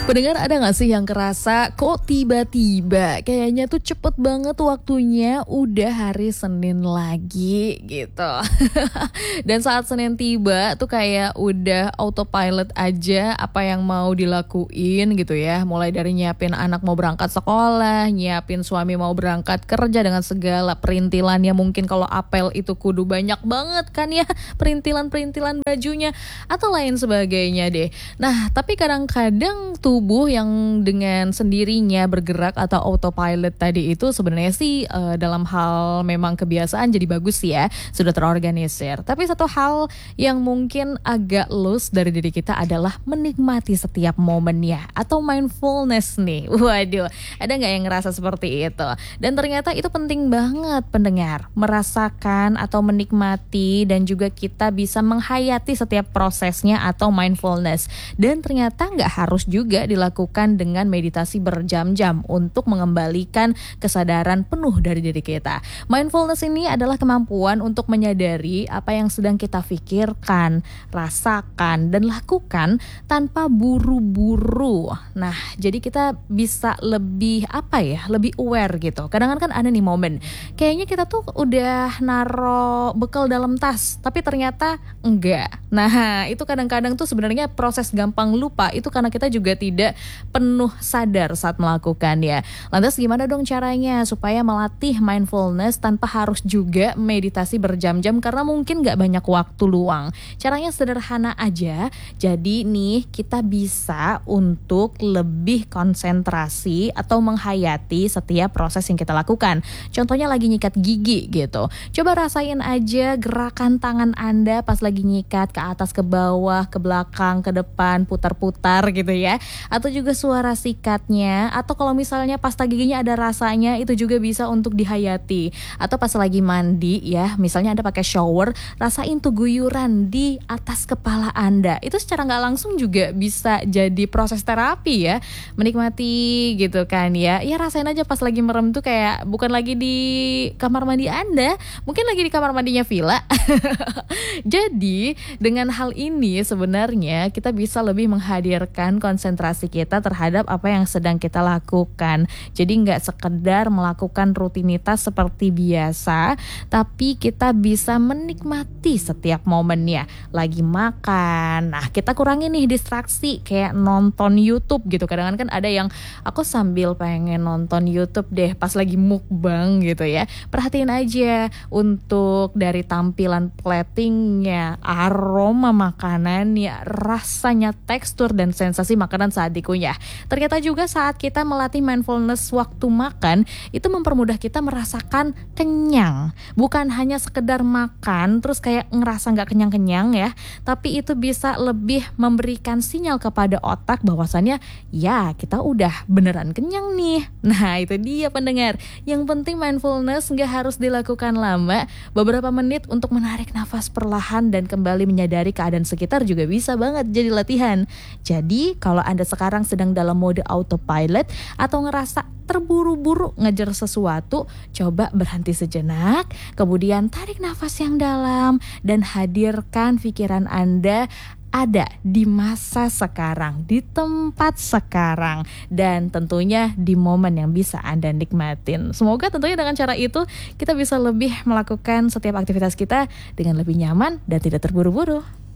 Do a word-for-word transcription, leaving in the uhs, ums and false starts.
Pendengar, ada gak sih yang kerasa kok tiba-tiba kayaknya tuh cepet banget waktunya udah hari Senin lagi gitu. Dan saat Senin tiba tuh kayak udah autopilot aja apa yang mau dilakuin gitu ya. Mulai dari nyiapin anak mau berangkat sekolah, nyiapin suami mau berangkat kerja dengan segala perintilannya. Mungkin kalau apel itu kudu banyak banget kan ya, perintilan-perintilan bajunya atau lain sebagainya deh. Nah tapi kadang-kadang tubuh yang dengan sendirinya bergerak atau autopilot tadi itu sebenarnya sih uh, dalam hal memang kebiasaan jadi bagus ya, sudah terorganisir. Tapi satu hal yang mungkin agak loose dari diri kita adalah menikmati setiap momennya atau mindfulness nih. Waduh, ada nggak yang ngerasa seperti itu? Dan ternyata itu penting banget pendengar, merasakan atau menikmati dan juga kita bisa menghayati setiap prosesnya atau mindfulness. Dan ternyata nggak harus juga dilakukan dengan meditasi berjam-jam untuk mengembalikan kesadaran penuh dari diri kita. Mindfulness ini adalah kemampuan untuk menyadari apa yang sedang kita pikirkan, rasakan, dan lakukan tanpa buru-buru. Nah, jadi kita bisa lebih apa ya, lebih aware gitu. Kadang-kadang kan ada nih momen, kayaknya kita tuh udah naro bekal dalam tas, tapi ternyata enggak. Nah, itu kadang-kadang tuh sebenarnya proses gampang lupa itu karena kita juga tidak penuh sadar saat melakukannya. Lantas gimana dong caranya supaya melatih mindfulness tanpa harus juga meditasi berjam-jam karena mungkin gak banyak waktu luang. Caranya sederhana aja. Jadi nih kita bisa untuk lebih konsentrasi atau menghayati setiap proses yang kita lakukan. Contohnya lagi nyikat gigi gitu. Coba rasain aja gerakan tangan Anda pas lagi nyikat, ke atas, ke bawah, ke belakang, ke depan, putar-putar gitu ya. Atau juga suara sikatnya, atau kalau misalnya pasta giginya ada rasanya, itu juga bisa untuk dihayati. Atau pas lagi mandi ya, misalnya Anda pakai shower, rasain tuh guyuran di atas kepala Anda. Itu secara nggak langsung juga bisa jadi proses terapi ya, menikmati gitu kan ya. Ya rasain aja pas lagi merem tuh kayak bukan lagi di kamar mandi Anda, mungkin lagi di kamar mandinya villa. Jadi dengan hal ini sebenarnya kita bisa lebih menghadirkan konsentrasi kita terhadap apa yang sedang kita lakukan. Jadi nggak sekedar melakukan rutinitas seperti biasa, tapi kita bisa menikmati setiap momennya. Lagi makan, nah kita kurangi nih distraksi kayak nonton YouTube gitu. Kadang-kadang kan ada yang aku sambil pengen nonton YouTube deh pas lagi mukbang gitu ya. Perhatiin aja untuk dari tampilan platingnya, aroma makanannya, rasanya, tekstur dan sensasi makanan saat dikunyah. Ternyata juga saat kita melatih mindfulness waktu makan, itu mempermudah kita merasakan kenyang. Bukan hanya sekedar makan terus kayak ngerasa gak kenyang-kenyang ya, tapi itu bisa lebih memberikan sinyal kepada otak bahwasannya ya kita udah beneran kenyang nih. Nah itu dia pendengar, yang penting mindfulness gak harus dilakukan lama, beberapa menit untuk menarik nafas perlahan dan kembali menyadari keadaan sekitar juga bisa banget jadi latihan. Jadi kalau Anda sekarang sedang dalam mode autopilot atau ngerasa terburu-buru ngejar sesuatu, coba berhenti sejenak, kemudian tarik nafas yang dalam dan hadirkan pikiran Anda ada di masa sekarang, di tempat sekarang, dan tentunya di momen yang bisa Anda nikmatin. Semoga tentunya dengan cara itu kita bisa lebih melakukan setiap aktivitas kita dengan lebih nyaman dan tidak terburu-buru.